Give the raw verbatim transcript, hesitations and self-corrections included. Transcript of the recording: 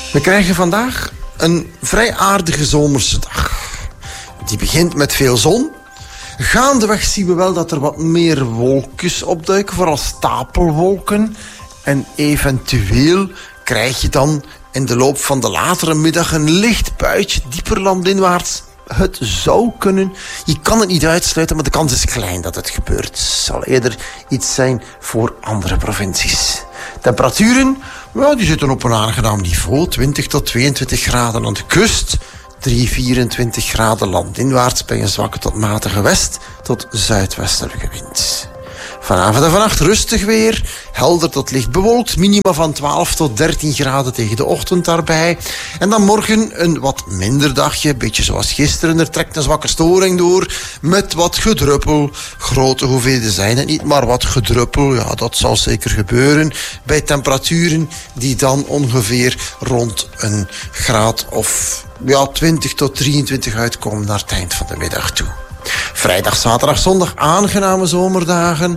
We krijgen vandaag een vrij aardige zomerse dag. Die begint met veel zon. Gaandeweg zien we wel dat er wat meer wolkjes opduiken, vooral stapelwolken. En eventueel krijg je dan in de loop van de latere middag een licht buitje dieper landinwaarts. Het zou kunnen. Je kan het niet uitsluiten, maar de kans is klein dat het gebeurt. Het zal eerder iets zijn voor andere provincies. Temperaturen, well, die zitten op een aangenaam niveau. twintig tot tweeëntwintig graden aan de kust. drie tot vierentwintig graden landinwaarts bij een zwakke tot matige west- tot zuidwestelijke wind. Vanavond en vannacht rustig weer, helder tot licht bewolkt, minima van twaalf tot dertien graden tegen de ochtend daarbij. En dan morgen een wat minder dagje, een beetje zoals gisteren. Er trekt een zwakke storing door met wat gedruppel. Grote hoeveelheden zijn het niet, maar wat gedruppel, ja, dat zal zeker gebeuren. Bij temperaturen die dan ongeveer rond een graad of ja, twintig tot drieëntwintig uitkomen naar het eind van de middag toe. Vrijdag, zaterdag, zondag aangename zomerdagen.